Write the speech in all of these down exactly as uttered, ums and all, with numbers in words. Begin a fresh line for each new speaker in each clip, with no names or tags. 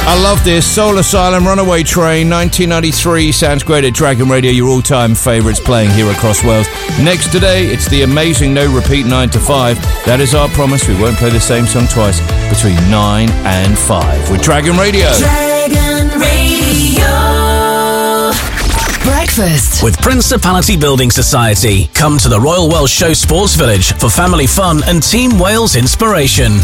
I love this. Soul Asylum, Runaway Train, nineteen ninety-three. Sounds great at Dragon Radio, your all-time favourites playing here across Wales. Next today, it's the amazing No Repeat nine to five. That is our promise. We won't play the same song twice between nine and five with Dragon Radio.
Dragon Radio. Breakfast
with Principality Building Society. Come to the Royal Welsh Show Sports Village for family fun and Team Wales inspiration.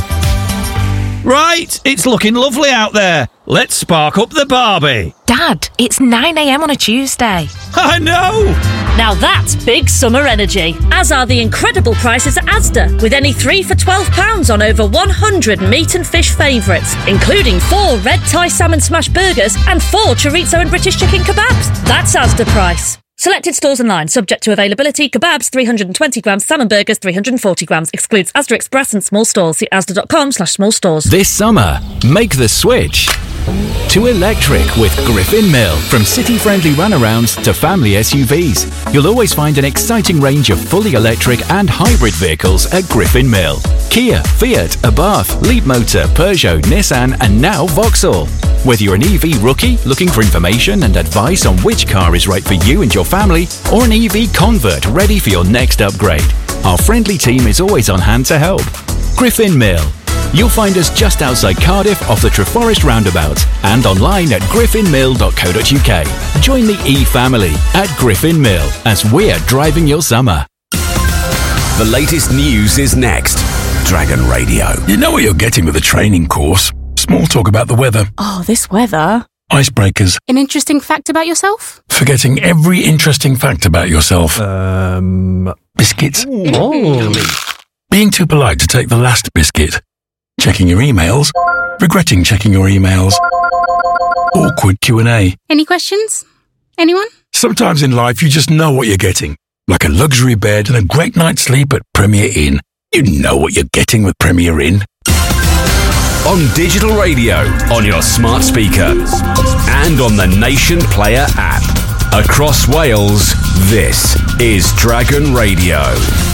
Right, it's looking lovely out there. Let's spark up the Barbie.
Dad, it's nine a.m. on a Tuesday.
I know!
Now that's big summer energy, as are the incredible prices at Asda, with any three for twelve pounds on over one hundred meat and fish favourites, including four red Thai salmon smash burgers and four chorizo and British chicken kebabs. That's Asda price. Selected stores online, subject to availability. Kebabs three hundred twenty grams, salmon burgers three hundred forty grams. Excludes Asda Express and small stores. See asda.com slash small stores.
This summer, make the switch to electric with Griffin Mill. From city-friendly runarounds to family S U Vs, you'll always find an exciting range of fully electric and hybrid vehicles at Griffin Mill. Kia, Fiat, Abarth, Leapmotor, Peugeot, Nissan and now Vauxhall. Whether you're an E V rookie looking for information and advice on which car is right for you and your family, or an E V convert ready for your next upgrade, our friendly team is always on hand to help. Griffin Mill. You'll find us just outside Cardiff off the Treforest roundabout and online at griffin mill dot co dot uk. Join the E-family at Griffin Mill as we're driving your summer.
The latest news is next. Dragon Radio.
You know what you're getting with a training course. Small talk about the weather.
Oh, this weather.
Icebreakers.
An interesting fact about yourself?
Forgetting every interesting fact about yourself. Um... Biscuits.
Oh.
Being too polite to take the last biscuit. Checking your emails. Regretting checking your emails. Awkward Q and A.
Any questions? Anyone?
Sometimes in life you just know what you're getting. Like a luxury bed and a great night's sleep at Premier Inn. You know what you're getting with Premier Inn.
On digital radio, on your smart speaker, and on the Nation Player app. Across Wales, this is Dragon Radio.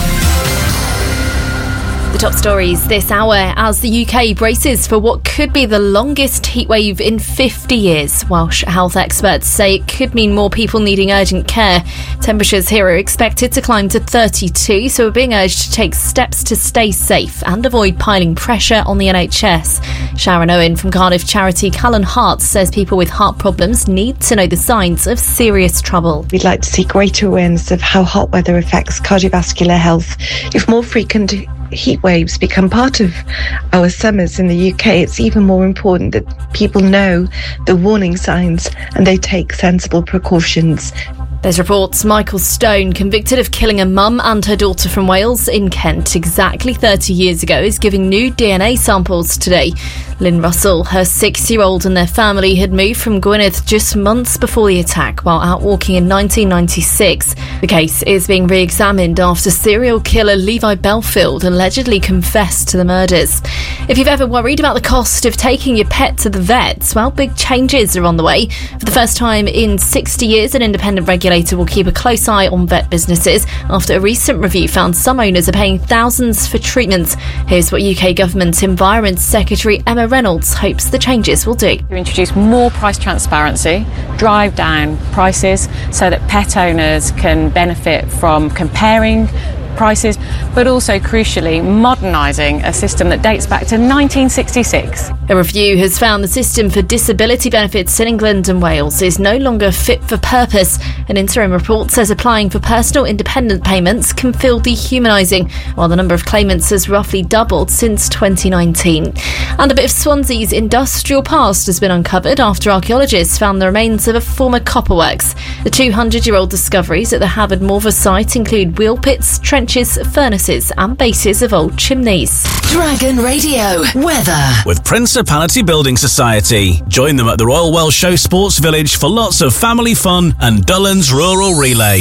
The top stories this hour as the U K braces for what could be the longest heatwave in fifty years. Welsh health experts say it could mean more people needing urgent care. Temperatures here are expected to climb to thirty-two, so we're being urged to take steps to stay safe and avoid piling pressure on the N H S. Sharon Owen from Cardiff charity Callan Hearts says people with heart problems need to know the signs of serious trouble.
We'd like to see greater awareness of how hot weather affects cardiovascular health. If more frequent heat waves become part of our summers in the U K, it's even more important that people know the warning signs and they take sensible precautions.
There's reports Michael Stone, convicted of killing a mum and her daughter from Wales in Kent exactly thirty years ago, is giving new D N A samples today. Lynn Russell, her six-year-old and their family had moved from Gwynedd just months before the attack while out walking in nineteen ninety-six. The case is being re-examined after serial killer Levi Belfield allegedly confessed to the murders. If you've ever worried about the cost of taking your pet to the vets, well, big changes are on the way. For the first time in sixty years, an independent regulator will keep a close eye on vet businesses after a recent review found some owners are paying thousands for treatments. Here's what U K Government Environment Secretary Emma Reynolds hopes the changes will do.
To introduce more price transparency, drive down prices so that pet owners can benefit from comparing prices, but also crucially modernising a system that dates back to nineteen sixty-six.
A review has found the system for disability benefits in England and Wales is no longer fit for purpose. An interim report says applying for personal independent payments can feel dehumanising, while the number of claimants has roughly doubled since twenty nineteen. And a bit of Swansea's industrial past has been uncovered after archaeologists found the remains of a former copperworks. The two hundred year old discoveries at the Havard Morva site include wheel pits, trenches, furnaces and bases of old chimneys.
Dragon Radio weather
with Principality Building Society. Join them at the Royal Welsh Show Sports Village for lots of family fun and Dullan's Rural Relay.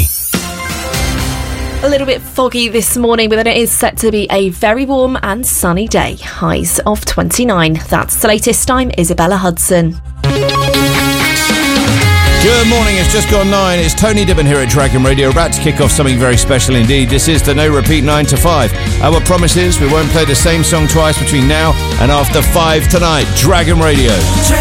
A little bit foggy this morning, but then it is set to be a very warm and sunny day. Highs of twenty-nine. That's the latest. I'm Isabella Hudson.
Good morning, it's just gone nine. It's Tony Dibben here at Dragon Radio, about to kick off something very special indeed. This is the No Repeat nine to five. Our promise is we won't play the same song twice between now and after five tonight. Dragon Radio.